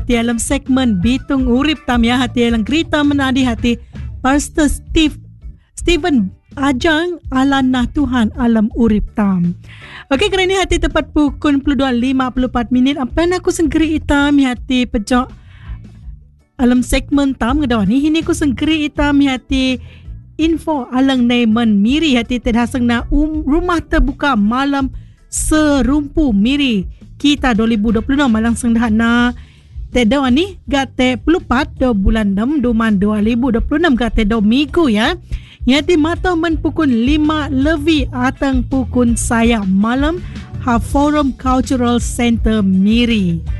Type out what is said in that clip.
hati dalam segmen Bitung Urip Tam ya, hati dalam kereta menadi hati Pastor Stephen Ajang Alanah Tuhan Alam Urip Tam. Okey, kali ni hati tepat pukul 22.54. Apa yang aku senggeri hitam hati pejak alam segmen tam ngadawan ni hini ku senggeri hitam hati info alang naiman miri hati terhasang na rumah terbuka malam serumpu miri kita 2026 malang sengdahan na tedawan ni gate pelupat do bulan 6 duman 2026 gate do minggu ya. Yati mata men pukul 5 lebih atang pukul saya malam ha Forum Cultural Center Miri.